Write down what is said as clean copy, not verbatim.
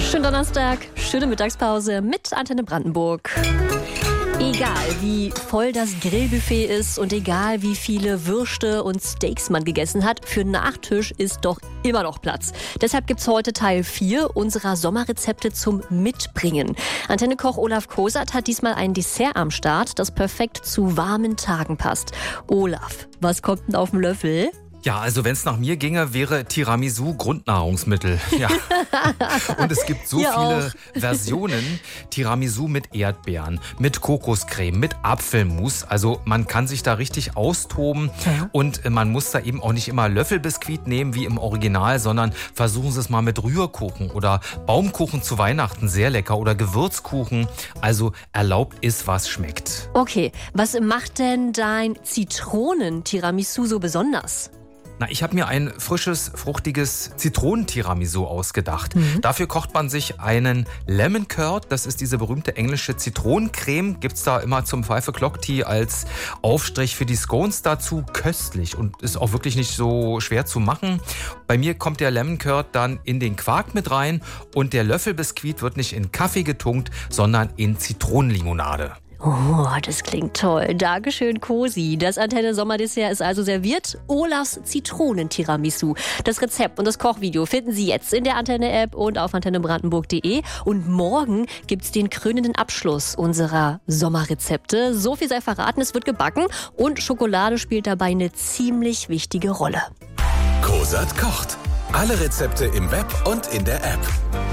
Schönen Donnerstag, schöne Mittagspause mit Antenne Brandenburg. Egal wie voll das Grillbuffet ist und egal wie viele Würste und Steaks man gegessen hat, für Nachtisch ist doch immer noch Platz. Deshalb gibt's heute Teil 4 unserer Sommerrezepte zum Mitbringen. Antenne-Koch Olaf Kosat hat diesmal ein Dessert am Start, das perfekt zu warmen Tagen passt. Olaf, was kommt denn auf den Löffel? Ja, also wenn es nach mir ginge, wäre Tiramisu Grundnahrungsmittel. Ja. Und es gibt so viele Versionen. Tiramisu mit Erdbeeren, mit Kokoscreme, mit Apfelmus. Also man kann sich da richtig austoben. Ja. Und man muss da eben auch nicht immer Löffelbiskuit nehmen wie im Original, sondern versuchen Sie es mal mit Rührkuchen oder Baumkuchen zu Weihnachten. Sehr lecker. Oder Gewürzkuchen. Also erlaubt ist, was schmeckt. Okay, was macht denn dein Zitronen-Tiramisu so besonders? Na, ich habe mir ein frisches, fruchtiges Zitronentiramisu ausgedacht. Dafür kocht man sich einen Lemon Curd. Das ist diese berühmte englische Zitronencreme. Gibt's da immer zum 5 O'Clock Tea als Aufstrich für die Scones dazu. Köstlich und ist auch wirklich nicht so schwer zu machen. Bei mir kommt der Lemon Curd dann in den Quark mit rein und der Löffelbiskuit wird nicht in Kaffee getunkt, sondern in Zitronenlimonade. Oh, das klingt toll. Dankeschön, Cosi. Das Antenne-Sommerdessert ist also serviert. Olafs Zitronentiramisu. Das Rezept und das Kochvideo finden Sie jetzt in der Antenne-App und auf antennebrandenburg.de. Und morgen gibt's den krönenden Abschluss unserer Sommerrezepte. So viel sei verraten, es wird gebacken und Schokolade spielt dabei eine ziemlich wichtige Rolle. Kosat kocht. Alle Rezepte im Web und in der App.